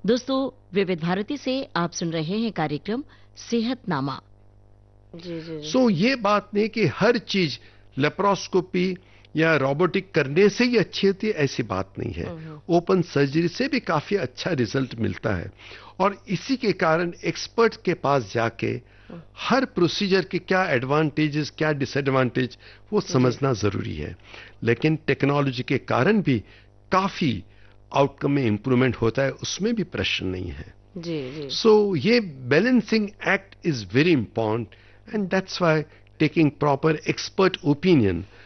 दोस्तों, विविध भारती से आप सुन रहे हैं कार्यक्रम सेहतनामा। जी जी जी। ये बात नहीं कि हर चीज लेप्रोस्कोपी या रोबोटिक करने से ही अच्छी होती है, ऐसी बात नहीं है। ओपन सर्जरी से भी काफी अच्छा रिजल्ट मिलता है, और इसी के कारण एक्सपर्ट के पास जाके हर प्रोसीजर के क्या एडवांटेजेस क्या डिसएडवांटेज वो समझना जरूरी है। लेकिन टेक्नोलॉजी के कारण भी काफी आउटकम में इंप्रूवमेंट होता है, उसमें भी प्रश्न नहीं है। जी जी। ये balancing act is very important, and that's why taking proper expert opinion